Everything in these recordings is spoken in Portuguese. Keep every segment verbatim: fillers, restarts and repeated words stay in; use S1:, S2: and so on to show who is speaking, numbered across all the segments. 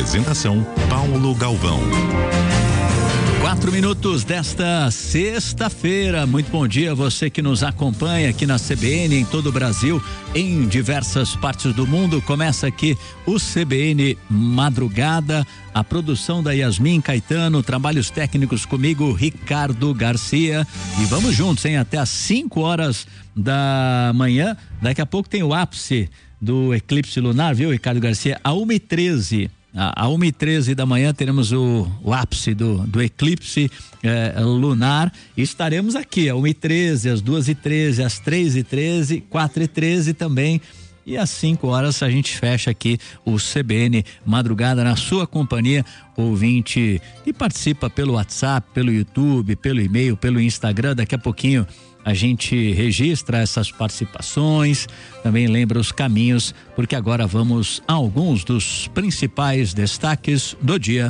S1: Apresentação Paulo Galvão.
S2: Quatro minutos desta sexta-feira. Muito bom dia a você que nos acompanha aqui na C B N, em todo o Brasil, em diversas partes do mundo. Começa aqui o C B N Madrugada, a produção da Yasmin Caetano, trabalhos técnicos comigo, Ricardo Garcia. E vamos juntos, hein? Até às cinco horas da manhã. Daqui a pouco tem o ápice do eclipse lunar, viu, Ricardo Garcia? A uma e treze. A uma e treze da manhã teremos o, o ápice do, do eclipse eh, lunar. E estaremos aqui, a uma e treze, às duas e treze, às três e treze, quatro e treze também. E às cinco horas a gente fecha aqui o C B N Madrugada na sua companhia, ouvinte que participa pelo WhatsApp, pelo YouTube, pelo e-mail, pelo Instagram. Daqui a pouquinho a gente registra essas participações, também lembra os caminhos, porque agora vamos a alguns dos principais destaques do dia.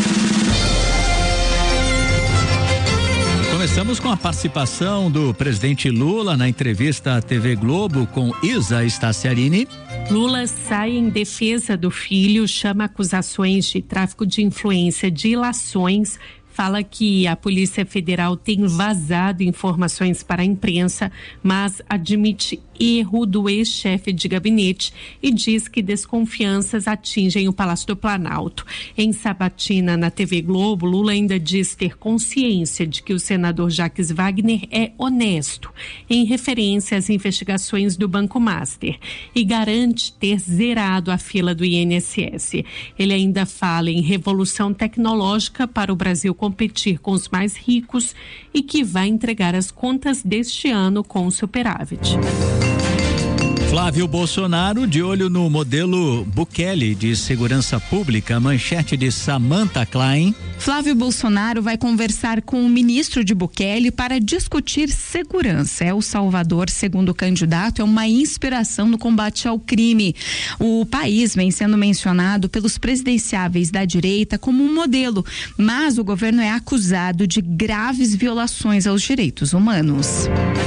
S2: Começamos com a participação do presidente Lula na entrevista à T V Globo com Isa Staciarini.
S3: Lula sai em defesa do filho, chama acusações de tráfico de influência de ilações, fala que a Polícia Federal tem vazado informações para a imprensa, mas admite erro do ex-chefe de gabinete e diz que desconfianças atingem o Palácio do Planalto. Em sabatina na T V Globo, Lula ainda diz ter consciência de que o senador Jacques Wagner é honesto, em referência às investigações do Banco Master, e garante ter zerado a fila do I N S S. Ele ainda fala em revolução tecnológica para o Brasil competir com os mais ricos e que vai entregar as contas deste ano com superávit.
S2: Flávio Bolsonaro de olho no modelo Bukele de segurança pública, manchete de Samantha Klein.
S4: Flávio Bolsonaro vai conversar com o ministro de Bukele para discutir segurança. El Salvador, segundo o candidato, é uma inspiração no combate ao crime. O país vem sendo mencionado pelos presidenciáveis da direita como um modelo, mas o governo é acusado de graves violações aos direitos humanos.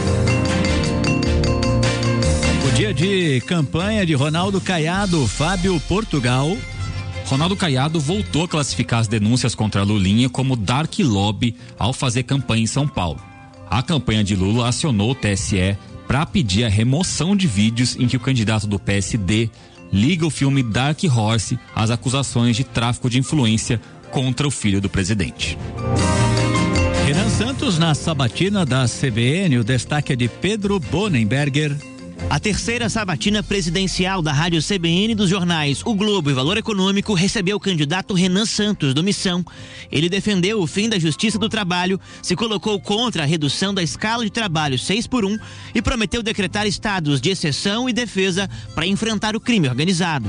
S2: Dia de campanha de Ronaldo Caiado, Fábio Portugal.
S5: Ronaldo Caiado voltou a classificar as denúncias contra Lulinha como dark lobby ao fazer campanha em São Paulo. A campanha de Lula acionou o T S E para pedir a remoção de vídeos em que o candidato do P S D liga o filme Dark Horse às acusações de tráfico de influência contra o filho do presidente.
S2: Renan Santos na sabatina da C B N, o destaque é de Pedro Bonenberger.
S6: A terceira sabatina presidencial da Rádio C B N dos jornais O Globo e Valor Econômico recebeu o candidato Renan Santos, do Missão. Ele defendeu o fim da Justiça do Trabalho, se colocou contra a redução da escala de trabalho seis por um e prometeu decretar estados de exceção e defesa para enfrentar o crime organizado.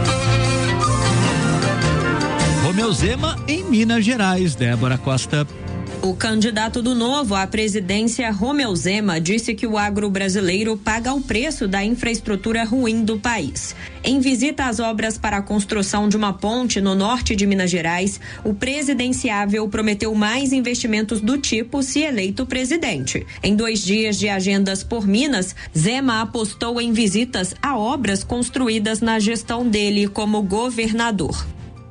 S2: Romeu Zema em Minas Gerais, Débora Costa.
S7: O candidato do Novo à presidência, Romeu Zema, disse que o agro brasileiro paga o preço da infraestrutura ruim do país. Em visita às obras para a construção de uma ponte no norte de Minas Gerais, o presidenciável prometeu mais investimentos do tipo se eleito presidente. Em dois dias de agendas por Minas, Zema apostou em visitas a obras construídas na gestão dele como governador.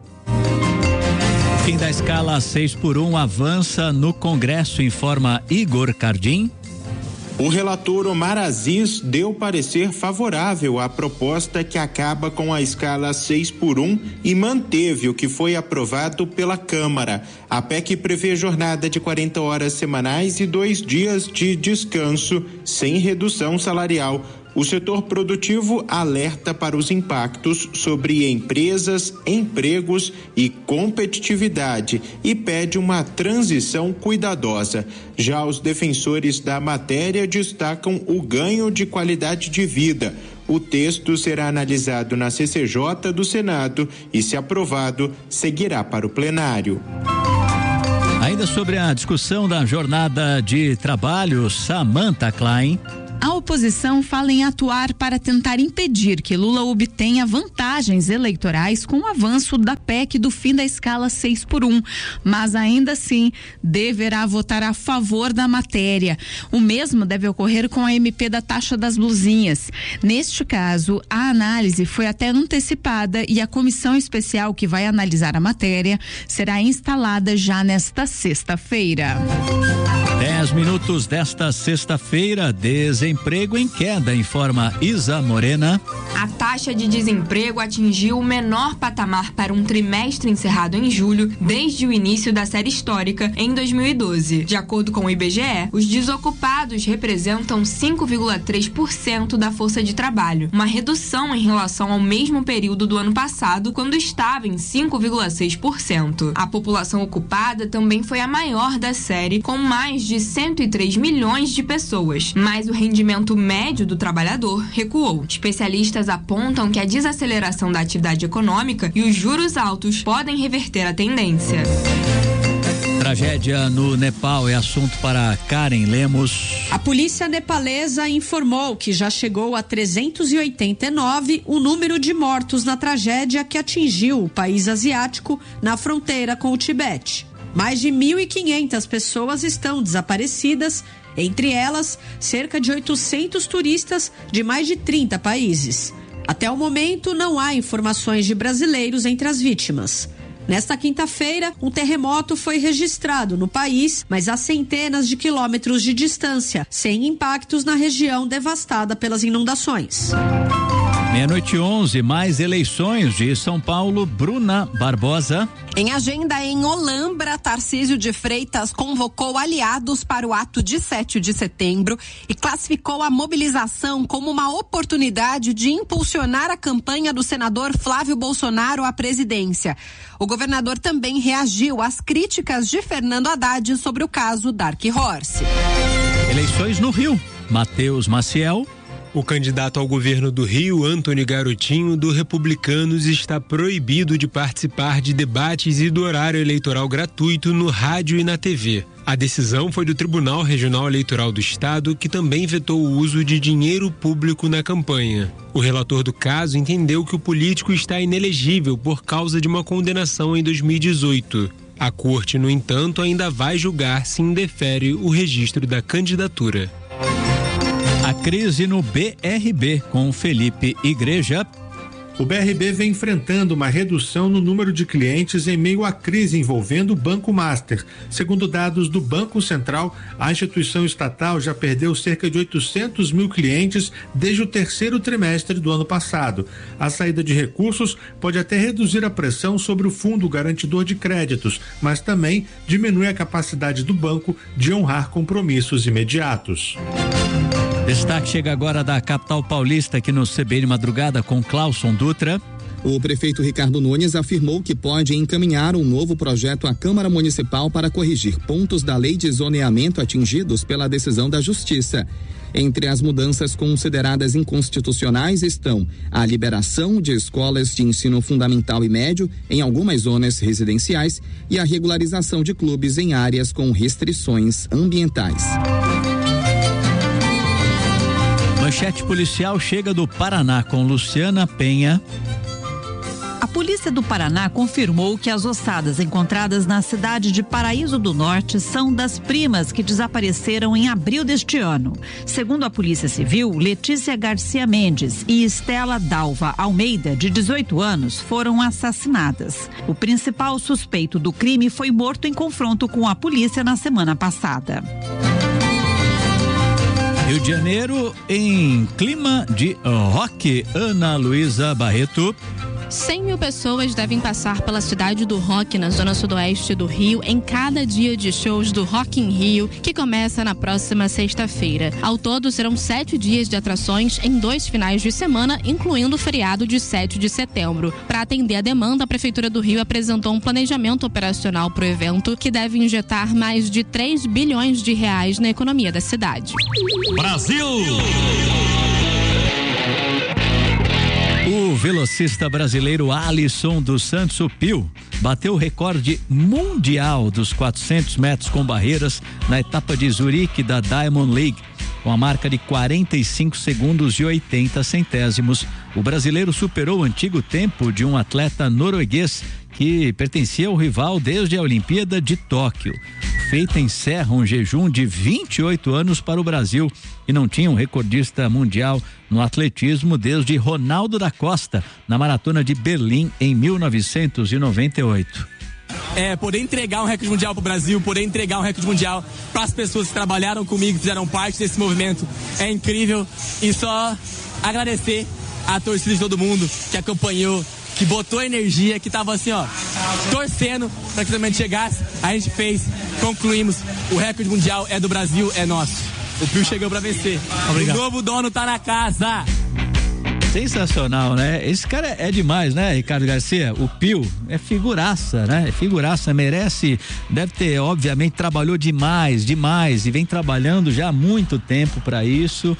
S2: Fim da escala seis por um avança no Congresso, informa Igor Cardim.
S8: O relator Omar Aziz deu parecer favorável à proposta que acaba com a escala seis por um e manteve o que foi aprovado pela Câmara. A P E C prevê jornada de quarenta horas semanais e dois dias de descanso, sem redução salarial. O setor produtivo alerta para os impactos sobre empresas, empregos e competitividade e pede uma transição cuidadosa. Já os defensores da matéria destacam o ganho de qualidade de vida. O texto será analisado na C C J do Senado e, se aprovado, seguirá para o plenário.
S2: Ainda sobre a discussão da jornada de trabalho, Samantha Klein.
S4: A oposição fala em atuar para tentar impedir que Lula obtenha vantagens eleitorais com o avanço da P E C do fim da escala seis por um, mas ainda assim deverá votar a favor da matéria. O mesmo deve ocorrer com a M P da taxa das blusinhas. Neste caso, a análise foi até antecipada e a comissão especial que vai analisar a matéria será instalada já nesta sexta-feira.
S2: Dez minutos desta sexta-feira, desemprego em queda, informa Isa Morena.
S9: A taxa de desemprego atingiu o menor patamar para um trimestre encerrado em julho desde o início da série histórica em dois mil e doze. De acordo com o I B G E, os desocupados representam cinco vírgula três por cento da força de trabalho, uma redução em relação ao mesmo período do ano passado, quando estava em cinco vírgula seis por cento. A população ocupada também foi a maior da série, com mais de cento e três milhões de pessoas, mas o rendimento médio do trabalhador recuou. Especialistas apontam que a desaceleração da atividade econômica e os juros altos podem reverter a tendência.
S2: Tragédia no Nepal é assunto para Karen Lemos.
S10: A polícia nepalesa informou que já chegou a trezentos e oitenta e nove o número de mortos na tragédia que atingiu o país asiático na fronteira com o Tibete. Mais de mil e quinhentas pessoas estão desaparecidas, entre elas cerca de oitocentos turistas de mais de trinta países. Até o momento, não há informações de brasileiros entre as vítimas. Nesta quinta-feira, um terremoto foi registrado no país, mas a centenas de quilômetros de distância, sem impactos na região devastada pelas inundações.
S2: Meia-noite e onze, mais eleições de São Paulo, Bruna Barbosa.
S11: Em agenda em Olambra, Tarcísio de Freitas convocou aliados para o ato de sete de setembro e classificou a mobilização como uma oportunidade de impulsionar a campanha do senador Flávio Bolsonaro à presidência. O governador também reagiu às críticas de Fernando Haddad sobre o caso Dark Horse.
S2: Eleições no Rio, Matheus Maciel.
S12: O candidato ao governo do Rio, Antony Garotinho, do Republicanos, está proibido de participar de debates e do horário eleitoral gratuito no rádio e na T V. A decisão foi do Tribunal Regional Eleitoral do Estado, que também vetou o uso de dinheiro público na campanha. O relator do caso entendeu que o político está inelegível por causa de uma condenação em dois mil e dezoito. A corte, no entanto, ainda vai julgar se indefere o registro da candidatura.
S2: A crise no B R B com Felipe Igreja.
S13: O B R B vem enfrentando uma redução no número de clientes em meio à crise envolvendo o Banco Master. Segundo dados do Banco Central, a instituição estatal já perdeu cerca de oitocentos mil clientes desde o terceiro trimestre do ano passado. A saída de recursos pode até reduzir a pressão sobre o Fundo Garantidor de Créditos, mas também diminui a capacidade do banco de honrar compromissos imediatos.
S2: Destaque chega agora da capital paulista aqui no C B N Madrugada com Clauson Dutra.
S14: O prefeito Ricardo Nunes afirmou que pode encaminhar um novo projeto à Câmara Municipal para corrigir pontos da lei de zoneamento atingidos pela decisão da Justiça. Entre as mudanças consideradas inconstitucionais estão a liberação de escolas de ensino fundamental e médio em algumas zonas residenciais e a regularização de clubes em áreas com restrições ambientais.
S2: Manchete policial chega do Paraná com Luciana Penha.
S15: A polícia do Paraná confirmou que as ossadas encontradas na cidade de Paraíso do Norte são das primas que desapareceram em abril deste ano. Segundo a Polícia Civil, Letícia Garcia Mendes e Estela Dalva Almeida, de dezoito anos, foram assassinadas. O principal suspeito do crime foi morto em confronto com a polícia na semana passada.
S2: Rio de Janeiro em clima de rock, Ana Luísa Barreto.
S16: cem mil pessoas devem passar pela cidade do rock na zona sudoeste do Rio em cada dia de shows do Rock in Rio, que começa na próxima sexta-feira. Ao todo, serão sete dias de atrações em dois finais de semana, incluindo o feriado de sete de setembro. Para atender a demanda, a Prefeitura do Rio apresentou um planejamento operacional para o evento que deve injetar mais de três bilhões de reais na economia da cidade.
S2: Brasil! O velocista brasileiro Alisson dos Santos Pio bateu o recorde mundial dos quatrocentos metros com barreiras na etapa de Zurique da Diamond League. com a marca de quarenta e cinco segundos e oitenta centésimos. O brasileiro superou o antigo tempo de um atleta norueguês que pertencia ao rival desde a Olimpíada de Tóquio. O feito encerra um jejum de vinte e oito anos para o Brasil, e não tinha um recordista mundial no atletismo desde Ronaldo da Costa, na maratona de Berlim em mil novecentos e noventa e oito.
S17: É, poder entregar um recorde mundial para o Brasil, poder entregar um recorde mundial para as pessoas que trabalharam comigo, fizeram parte desse movimento, é incrível. E só agradecer a torcida de todo mundo que acompanhou, que botou energia, que tava assim, ó, torcendo para que o momento chegasse. A gente fez, concluímos, o recorde mundial é do Brasil, é nosso. O Pio chegou para vencer. Obrigado. O novo dono tá na casa.
S2: Sensacional, né? Esse cara é demais, né, Ricardo Garcia? O Pio é figuraça, né? É figuraça, merece, deve ter, obviamente, trabalhou demais, demais, e vem trabalhando já há muito tempo para isso,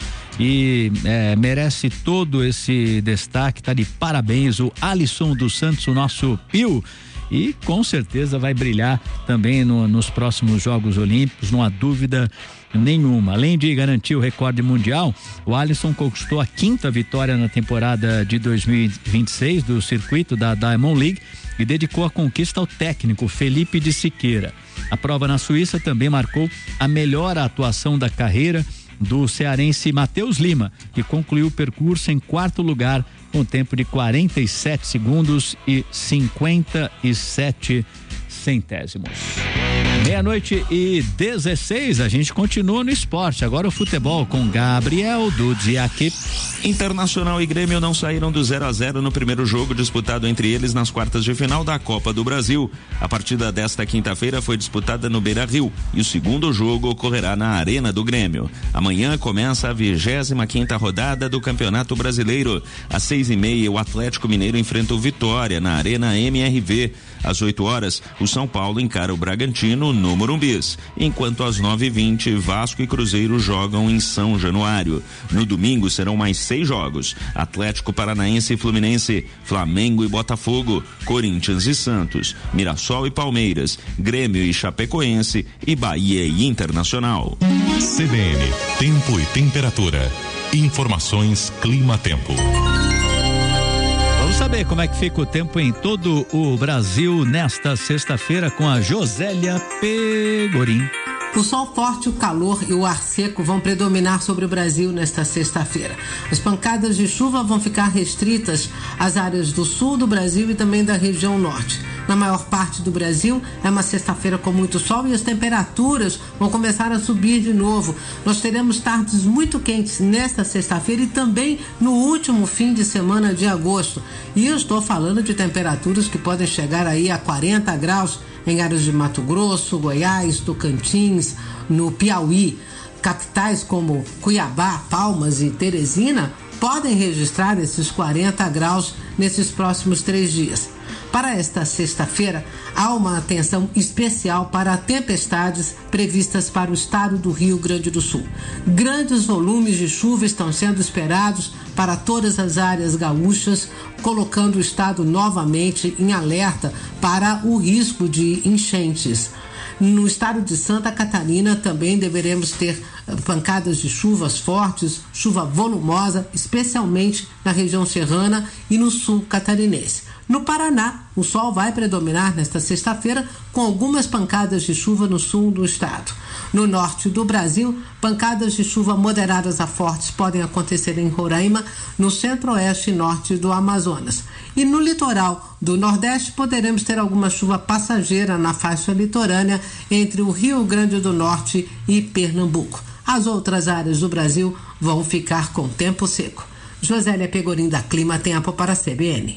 S2: e é, merece todo esse destaque, tá de parabéns o Alisson dos Santos, o nosso Pio, e com certeza vai brilhar também no, nos próximos Jogos Olímpicos, não há dúvida nenhuma. Além de garantir o recorde mundial, o Alisson conquistou a quinta vitória na temporada de dois mil e vinte e seis do circuito da Diamond League e dedicou a conquista ao técnico Felipe de Siqueira. A prova na Suíça também marcou a melhor atuação da carreira do cearense Matheus Lima, que concluiu o percurso em quarto lugar com tempo de quarenta e sete segundos e cinquenta e sete centésimos. Meia-noite e dezesseis, a gente continua no esporte. Agora o futebol com Gabriel Dudziak.
S18: Internacional e Grêmio não saíram do zero a zero no primeiro jogo disputado entre eles nas quartas de final da Copa do Brasil. A partida desta quinta-feira foi disputada no Beira-Rio e o segundo jogo ocorrerá na Arena do Grêmio. Amanhã começa a vigésima quinta rodada do Campeonato Brasileiro. Às seis e meia, o Atlético Mineiro enfrenta o Vitória na Arena M R V. Às oito horas, o São Paulo encara o Bragantino no Morumbis, enquanto às nove e vinte, Vasco e Cruzeiro jogam em São Januário. No domingo serão mais seis jogos: Atlético Paranaense e Fluminense, Flamengo e Botafogo, Corinthians e Santos, Mirassol e Palmeiras, Grêmio e Chapecoense e Bahia e Internacional.
S1: C B N, tempo e temperatura. Informações Clima-Tempo.
S2: Vamos saber como é que fica o tempo em todo o Brasil nesta sexta-feira com a Josélia Pegorim.
S19: O sol forte, o calor e o ar seco vão predominar sobre o Brasil nesta sexta-feira. As pancadas de chuva vão ficar restritas às áreas do sul do Brasil e também da região norte. Na maior parte do Brasil, é uma sexta-feira com muito sol e as temperaturas vão começar a subir de novo. Nós teremos tardes muito quentes nesta sexta-feira e também no último fim de semana de agosto. E eu estou falando de temperaturas que podem chegar aí a quarenta graus em áreas de Mato Grosso, Goiás, Tocantins, no Piauí. Capitais como Cuiabá, Palmas e Teresina podem registrar esses quarenta graus nesses próximos três dias. Para esta sexta-feira, há uma atenção especial para tempestades previstas para o estado do Rio Grande do Sul. Grandes volumes de chuva estão sendo esperados para todas as áreas gaúchas, colocando o estado novamente em alerta para o risco de enchentes. No estado de Santa Catarina também deveremos ter pancadas de chuvas fortes, chuva volumosa, especialmente na região serrana e no sul catarinense. No Paraná, o sol vai predominar nesta sexta-feira com algumas pancadas de chuva no sul do estado. No norte do Brasil, pancadas de chuva moderadas a fortes podem acontecer em Roraima, no centro-oeste e norte do Amazonas. E no litoral do Nordeste, poderemos ter alguma chuva passageira na faixa litorânea entre o Rio Grande do Norte e Pernambuco. As outras áreas do Brasil vão ficar com tempo seco. Josélia Pegorim da Clima Tempo para a C B N.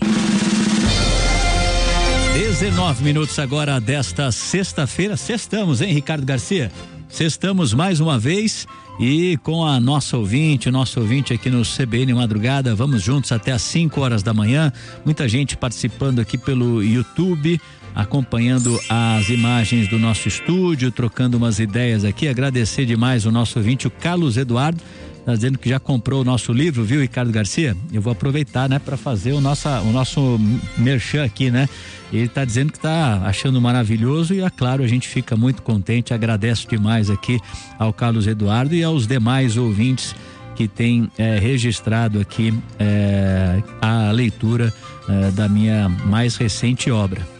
S2: dezenove minutos agora desta sexta-feira. Sextamos, hein, Ricardo Garcia? Sextamos mais uma vez e com a nossa ouvinte, o nosso ouvinte aqui no C B N Madrugada. Vamos juntos até às cinco horas da manhã. Muita gente participando aqui pelo YouTube, acompanhando as imagens do nosso estúdio, trocando umas ideias aqui. Agradecer demais o nosso ouvinte, o Carlos Eduardo, tá dizendo que já comprou o nosso livro, viu, Ricardo Garcia? Eu vou aproveitar, né, para fazer o nosso, o nosso merchan aqui, né? Ele tá dizendo que tá achando maravilhoso e, é claro, a gente fica muito contente, agradeço demais aqui ao Carlos Eduardo e aos demais ouvintes que tem é, registrado aqui é, a leitura é, da minha mais recente obra.